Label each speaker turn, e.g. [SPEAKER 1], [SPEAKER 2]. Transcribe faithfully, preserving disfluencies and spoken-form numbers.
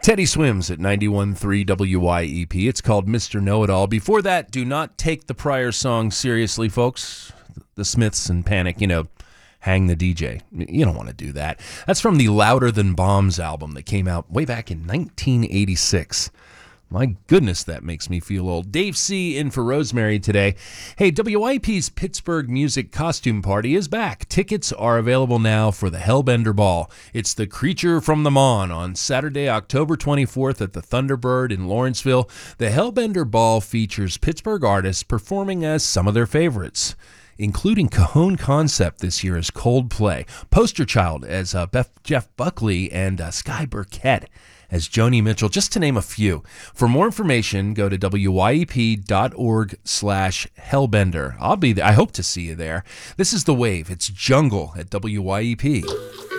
[SPEAKER 1] Teddy Swims at ninety-one point three W Y E P. It's called Mister Know-It-All. Before that, do not take the prior song seriously, folks. The Smiths and Panic, you know, hang the D J. You don't want to do that. That's from the Louder Than Bombs album that came out way back in nineteen eighty-six. My goodness, that makes me feel old. Dave C. in for Rosemary today. Hey, W I P's Pittsburgh Music Costume Party is back. Tickets are available now for the Hellbender Ball. It's the Creature from the Mon on Saturday, October twenty-fourth at the Thunderbird in Lawrenceville. The Hellbender Ball features Pittsburgh artists performing as some of their favorites, including Cajon Concept this year as Coldplay, Poster Child as uh, Beth, Jeff Buckley, and uh, Sky Burkett as Joni Mitchell, just to name a few. For more information, go to W Y E P dot org slash Hellbender. I'll be there. I hope to see you there. This is The Wave. It's Jungle at W Y E P.